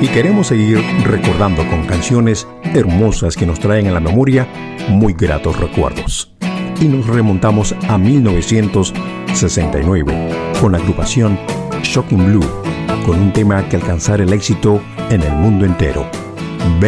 y queremos seguir recordando con canciones hermosas que nos traen a la memoria muy gratos recuerdos. Y nos remontamos a 1969 con la agrupación Shocking Blue, con un tema que alcanzara el éxito en el mundo entero.